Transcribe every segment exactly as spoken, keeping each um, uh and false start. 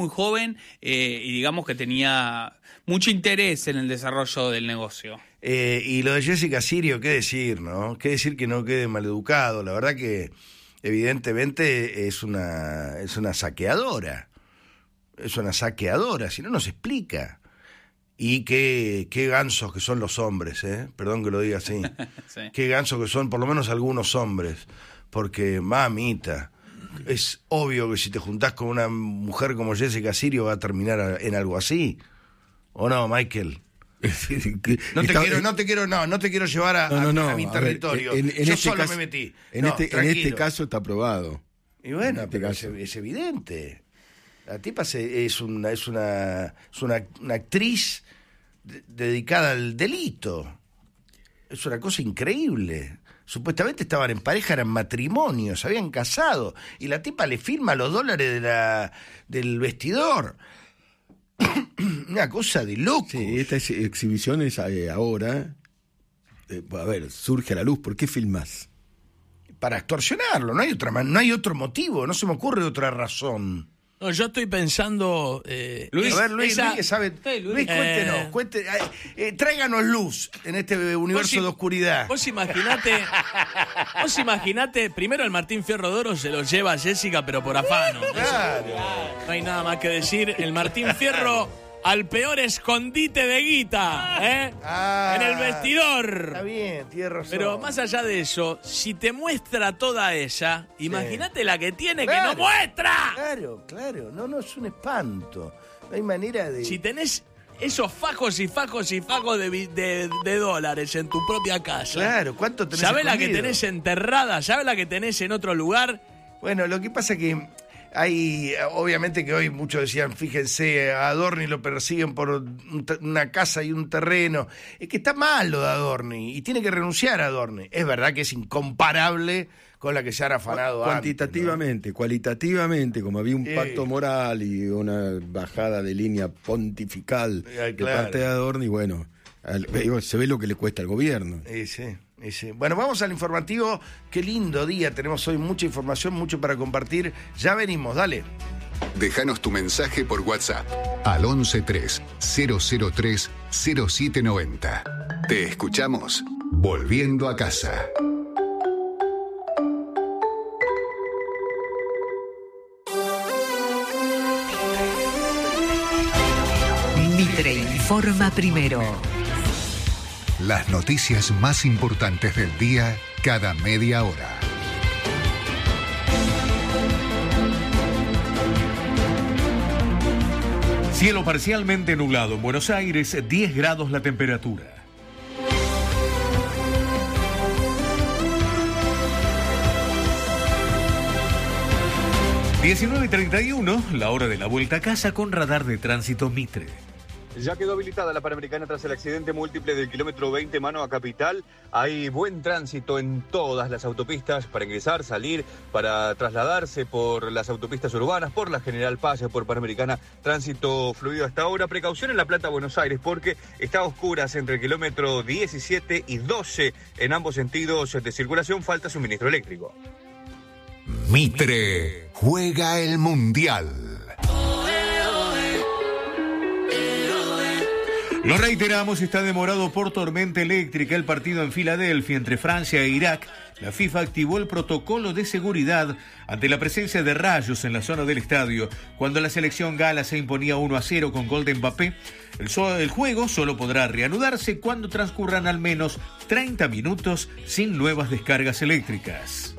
muy joven eh, y digamos que tenía mucho interés en el desarrollo del negocio. Eh, y lo de Jessica Sirio, qué decir, ¿no? Qué decir que no quede maleducado. La verdad que evidentemente es una, es una saqueadora. Es una saqueadora, si no nos explica. Y qué, qué gansos que son los hombres, ¿eh? Perdón que lo diga así. Sí. Qué gansos que son, por lo menos algunos hombres. Porque, mamita, es obvio que si te juntás con una mujer como Jessica Sirio va a terminar en algo así. ¿O no, Michael? No te Está, quiero, no te quiero, no, no te quiero llevar a, no, no, no, a, a mi a territorio. Ver, en, en Yo este solo caso, me metí. En, no, este, en este caso está probado. Y bueno, este pero es, es evidente. La tipa se, es una, es una, es una, una actriz de, dedicada al delito. Es una cosa increíble. Supuestamente estaban en pareja, eran matrimonio, se habían casado. Y la tipa le firma los dólares de la, del vestidor. Una cosa de loco. Sí, estas exhibiciones eh, ahora, eh, a ver, surge a la luz. ¿Por qué filmás? Para extorsionarlo, no hay otra, no hay otro motivo, no se me ocurre otra razón. No, yo estoy pensando... Eh, Luis, a ver, Luis, esa... Luis, que sabe... Sí, Luis, Luis cuéntenos, eh... cuente, eh, tráiganos luz en este universo vos, de oscuridad. Vos imaginate, vos imaginate, primero el Martín Fierro de Oro se lo lleva a Jessica, pero por afano. Claro. No hay nada más que decir, el Martín Fierro... al peor escondite de guita, ¿eh? Ah, en el vestidor. Está bien, tienes razón. Pero más allá de eso, si te muestra toda ella, sí. Imagínate la que tiene claro, que no muestra. Claro, claro. No, no, es un espanto. No hay manera de... Si tenés esos fajos y fajos y fajos de, de, de dólares en tu propia casa. Claro, ¿cuánto tenés ¿Sabés escondido? la que tenés enterrada? ¿Sabés la que tenés en otro lugar? Bueno, lo que pasa que... Hay, obviamente que hoy muchos decían, fíjense, a Adorni lo persiguen por un te- una casa y un terreno. Es que está mal lo de Adorni y tiene que renunciar a Adorni. Es verdad que es incomparable con la que se han afanado cuantitativamente, antes, ¿no? Cualitativamente, como había un sí. pacto moral y una bajada de línea pontifical Ay, claro. de parte de Adorni, bueno, al, se ve lo que le cuesta al gobierno. Sí, sí. Sí. Bueno, vamos al informativo. Qué lindo día. Tenemos hoy mucha información, mucho para compartir. Ya venimos, dale. Déjanos tu mensaje por WhatsApp al once tres cero cero tres cero siete noventa. Te escuchamos volviendo a casa. Mitre informa primero. Las noticias más importantes del día cada media hora. Cielo parcialmente nublado en Buenos Aires, diez grados la temperatura. diecinueve treinta y uno, la hora de la vuelta a casa con radar de tránsito Mitre. Ya quedó habilitada la Panamericana tras el accidente múltiple del kilómetro veinte mano a Capital. Hay buen tránsito en todas las autopistas para ingresar, salir, para trasladarse por las autopistas urbanas, por la General Paz, por Panamericana. Tránsito fluido hasta ahora. Precaución en La Plata, Buenos Aires, porque está a oscuras entre el kilómetro diecisiete y doce en ambos sentidos de circulación. Falta suministro eléctrico. Mitre juega el Mundial. Lo reiteramos, está demorado por tormenta eléctrica el partido en Filadelfia entre Francia e Irak. La FIFA activó el protocolo de seguridad ante la presencia de rayos en la zona del estadio. Cuando la selección gala se imponía uno a cero con gol de Mbappé, el, so- el juego solo podrá reanudarse cuando transcurran al menos treinta minutos sin nuevas descargas eléctricas.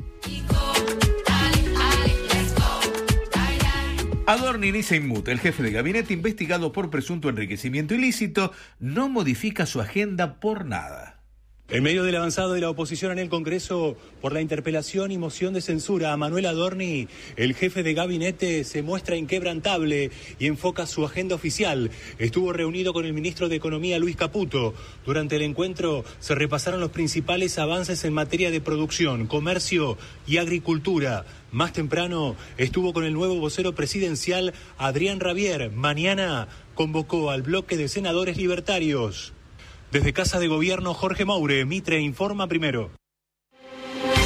Adorni Nissenmuth, el jefe de gabinete investigado por presunto enriquecimiento ilícito, no modifica su agenda por nada. En medio del avanzado de la oposición en el Congreso por la interpelación y moción de censura a Manuel Adorni, el jefe de gabinete se muestra inquebrantable y enfoca su agenda oficial. Estuvo reunido con el ministro de Economía, Luis Caputo. Durante el encuentro se repasaron los principales avances en materia de producción, comercio y agricultura. Más temprano estuvo con el nuevo vocero presidencial, Adrián Rabier. Mañana convocó al bloque de senadores libertarios. Desde Casa de Gobierno, Jorge Maure, Mitre informa primero.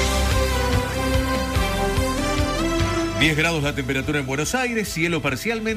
diez grados la temperatura en Buenos Aires, cielo parcialmente